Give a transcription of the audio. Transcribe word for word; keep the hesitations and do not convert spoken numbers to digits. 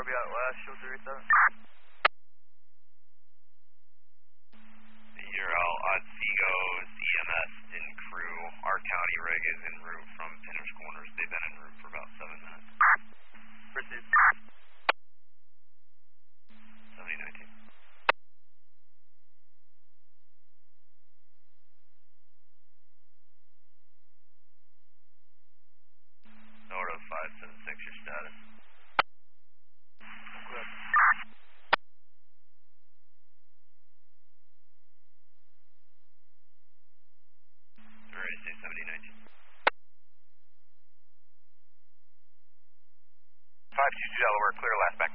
Copy out last, show three seven. Euro, Otsegos, E M S in crew. Our county rig is en route from Pinner's Corners. They've been en route for about seven minutes. Proceed. seventy nineteen. Nord of five seven six, your status. Clear. Ready to say seventy nineteen. five two two Delaware, clear last back.